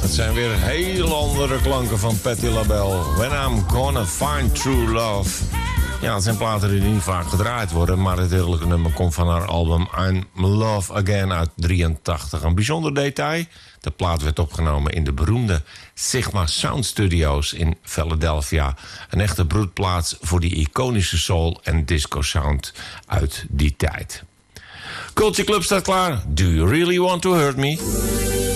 Het zijn weer heel andere klanken van Patti LaBelle. When I'm Gonna Find True Love. Ja, het zijn platen die niet vaak gedraaid worden, maar het heerlijke nummer komt van haar album I'm Love Again uit 83. Een bijzonder detail, de plaat werd opgenomen in de beroemde Sigma Sound Studios in Philadelphia. Een echte broedplaats voor die iconische soul- en disco-sound uit die tijd. Culture Club staat klaar. Do you really want to hurt me?